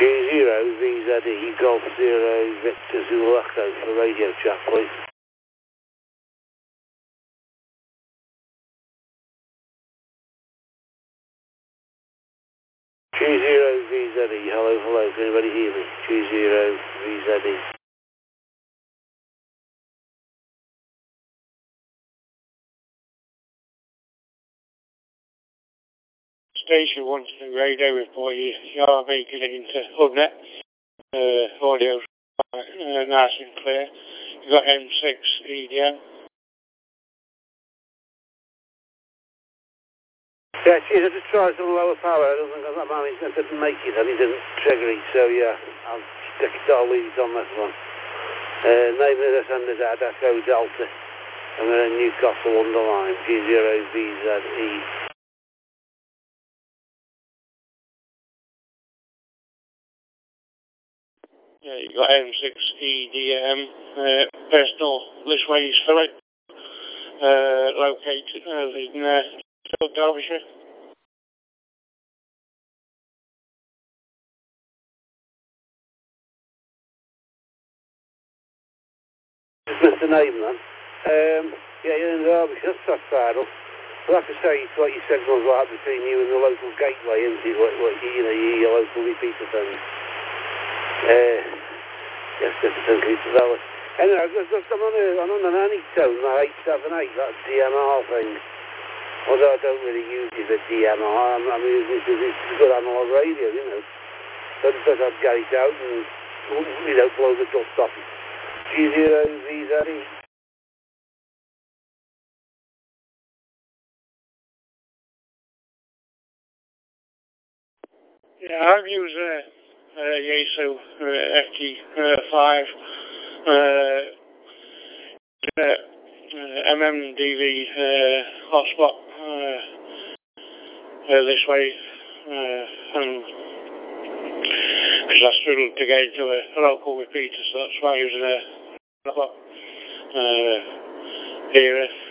20VZE Golf 0 Victor Zulu Echo for radio chat, please. VZE, hello, can anybody hear me? 20VZE. Station 1 to the radio report. You're making it into HubNet. Audio nice and clear. You've got M6 EDM. Yeah, geez, I just tried some lower power. I don't think that man didn't make it and he didn't trigger it, so yeah, I'll leave it on this one. Name of the sender is Echo Delta. And we're in Newcastle underline, G0VZE. Yeah, you've got M6 EDM, personal list ways for it, located in Derbyshire. Mr. Name then. Yeah, you're in Derbyshire, that's fair enough. But like I say, it's what you said was like between you and the local gateway, isn't it? What you know, your local repeater thing. Yes, definitely developed. Anyway, I'm on an Anytone, that 878, that DMR thing. Although I don't really use it as DMR, I'm using it because it's a good analog radio, you know. So I'd get it out and, you know, blow the dust off it. G0VZE. Yeah, I've used Yaesu FT5, MMDV hotspot this way, and because I struggled to get into a local repeater, so that's why I was using a hotspot here.